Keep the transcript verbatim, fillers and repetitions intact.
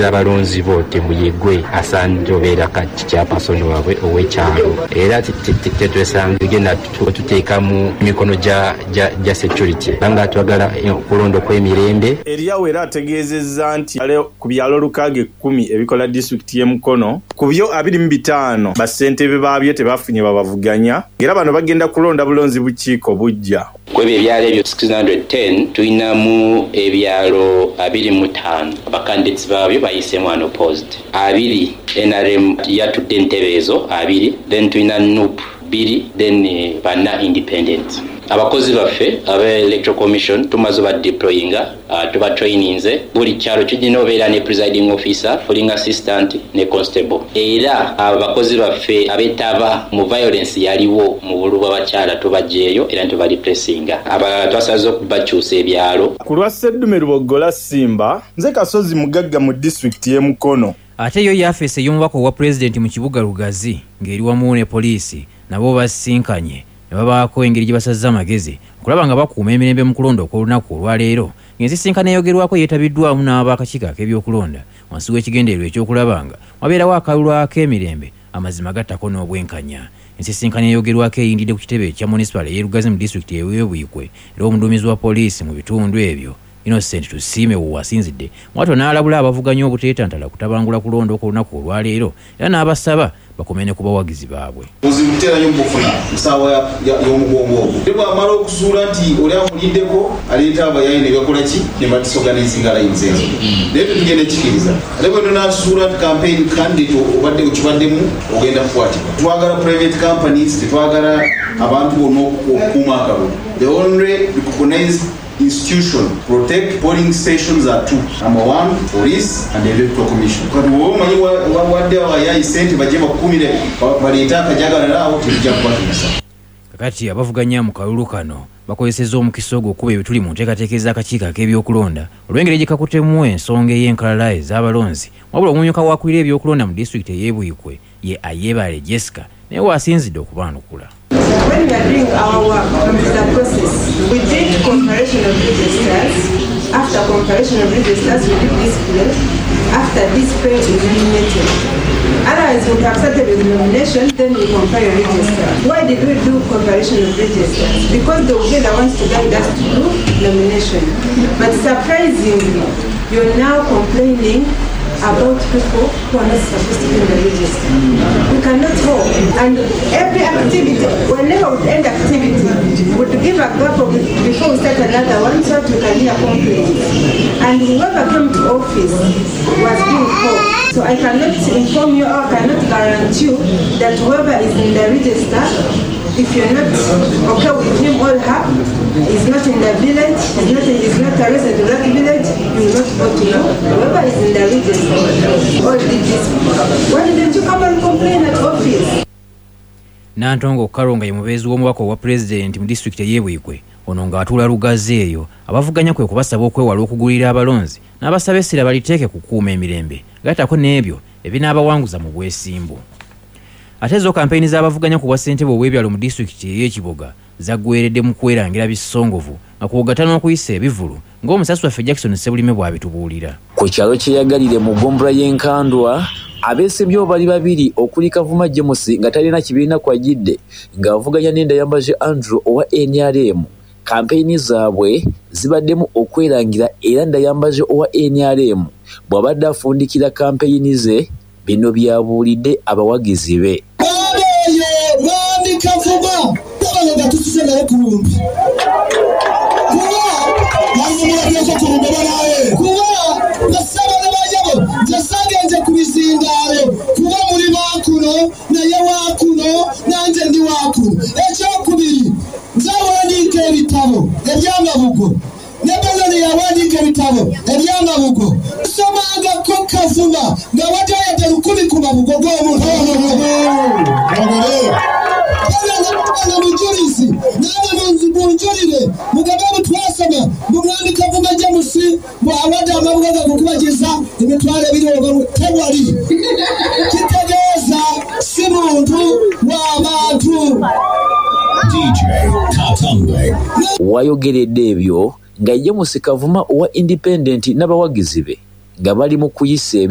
abalonzi bo temuyigwe asanze obeera kati kyapasoni waabwe ow'ekyalo era tetwesanga genda tuteeka mu mikono gya security banga twagala okulonda okw'emirembe. Eriyawo era ategeezezza nti ku byalo lukaaga ekkumi ebikola disitulikiti y'e Mukono ku byo abiri mu bitaano bassentebe baabyo tebafunye babavuganya era bano bagenda kulonda bulonzi bukiiko bujja. Kwebyo ebyalo ebyo six hundred ten tulinamu ebyalo abiri mu ttaano abakandidates baabyo bayisemu unopposed abiri N R M yatudde entebe ezo abiri then tulina N U P biri then uh, bana independent. Abakozi baffe aba electoral commission tumaze ba deployinga uh, tuba traininze buli kyalo kijina obeera ne presiding officer falling assistant ne constable era abakozi baffe abetaba mu violence yaliwo mu buluba bakyala tubajeeyo era tubali pressinga aba twasaze okubakyusa ebyalo. Ku lwa Sseddume Lubogola Simba nze Kasozi mugagga mu district y'e Mukono. Ate yo yafeese y'omubaka wa president mu kibuga Lugazi ng'eri wamu ne poliisi nabo basinkanye ne babaako engeri gye basazza amagezi okulaba nga bakuuma emirembe mu kulonda okw'olunaku olwaleero ng'ensisinkano eyogerwako yeetabiddwamu n'abakakiiko ak'ebyokulonda wansi w'ekigendererwa ekyokulaba nga wabeerawo akalulu ak'emirembe amazima gattako n'obwenkanya. Ensisinkano eyogerwako eyindidde ku kitebe ekya municipal ey'e Lugazi mu disitulikiti y'Obuyikwe era omuduumizi wa poliisi mu bitundu ebyo Innocent Tusiime wasinzidde mwatyo n'alabula abavuganya obuteetantala kutabangula kulonda okw'olunaku olwaleero era n'abasaba bakomene ku bawagizi baabwe. Muzimuterayo mubufuna nsaawa y'omugongo ogwo bw'amala okuzuula nti oli amuliddeko aleeta abayaayi ne gakola ki ne batisoganizinga layinzi ezo naye tetugenda ekikiriza ate bwe tunaatuzuula nti campaign candidate obadde okibaddemu ogenda kukwatibwa. Twagala private companies tetwagala abantu bonna okukuuma akalulu. The only recognized institution protect polling stations are two. Number one, police and the electoral commission. Kati womanyi wadde abayayi sente bajje bakumire baleeta akajagala naawo tebijja kubatumisa. Kakati abavuganya mu kalulu kano bakozesezza omukisa ogwo okuba ebituli mu nteekateeka ez'akakiiko ak'ebyokulonda olw'engeri gye kakutemu ensonga ey'enkalala ez'abalonzi wabula omumyuka waakulira ebyokulonda mu disitulikiti ey'e Buyikwe ye Ayebale Jessica naye waasinzidde okubaanukula. When we are doing our work, the process, we did comparison of registers. After comparison of registers, we did display. After display, we nominated. Otherwise, we have started with nomination, then we compare your register. Why did we do comparison of registers? Because the Uganda wants to guide us to do nomination. But surprisingly, you're now complaining about people who are not supposed to be in the register. We cannot hope. And every activity, whenever we end activity, we would give a gap of before we start another one so that we can hear complaints. And whoever came to office was being called. So I cannot inform you or I cannot guarantee you that whoever is in the register, if you're not okay with him or her, is not in the village, is not, is not a resident of that village, you will not vote to know. Whoever is in the register, all did this. Why didn't you come and complain at office? Nantongo Kalonga ye mubeezi w'omubaka wa president mu disitulikiti y'e Buyikwe ono ng'atuula Lugazi eyo abavuganya kwe kubasaba okwewala okugulira abalonzi n'abasaba essira baliteeke kukuuma emirembe gattako n'ebyo ebinaabawanguza mu bwesimbu. Ate zo kampeyini z'abavuganya ku bwassentebe ow'ebyalo mu disitulikiti ey'Ekiboga zaggweredde mu kwerangira bisongovu nga kwogattana n'okuyisa ebivulu ng'omusasi waffe Jackson Sebulime bw'abitubuulira. Ku kyalo kyeyagalire mu ggombolola y'Enkandwa abeesembyewo bali babiri okuli Kavuma James nga talina kibiina kwajjidde ng'avuganya n'Endayambaje Andrew owa N R M. Kampeyini zaabwe zibaddemu okwerangira era Ndayambaje owa N R M bw'abadde afundikira kampeyini ze bino byabuulidde abawagizi be. Kuba muri bakuno naye wakuno nanje ndi wakuno ekyokubiri nzawandika ebitabo ebyamabugo nebazani yawandika ebitabo ebyamabugo somangako Kavuma nga watayadde lukumi ku mabugo g'omuntu ana mujulisi nane munjulire mugabe mutwasoma mumwami Kavuma James bw'awadde amabugo gakukubagiza emitwalo ebiri oba tewali kitegeeza si muntu w'abantu. D J Katambe wayogeredde ebyo nga James Kavuma owa Independent n'abawagizi be nga bali mu kuyisa